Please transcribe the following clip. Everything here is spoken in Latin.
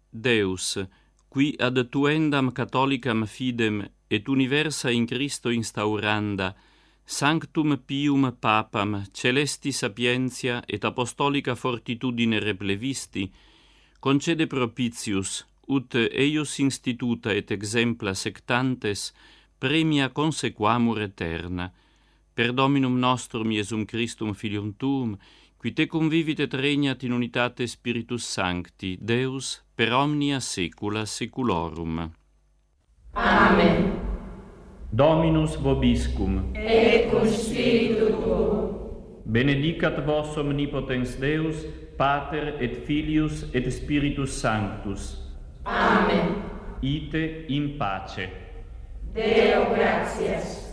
Deus, qui ad tuendam catholicam fidem et universa in Christo instauranda, sanctum pium papam celesti sapientia et apostolica fortitudine replevisti, concede propitius, ut eius instituta et exempla sectantes premia consequamur aeterna, per Dominum nostrum Iesum Christum Filium Tuum, qui te convivit et regnat in unitate Spiritus Sancti, Deus, per omnia saecula saeculorum. Amen. Dominus vobiscum. Et cum spiritu tuo. Benedicat vos omnipotens Deus, Pater et Filius et Spiritus Sanctus. Amen. Ite in pace. Deo gratias.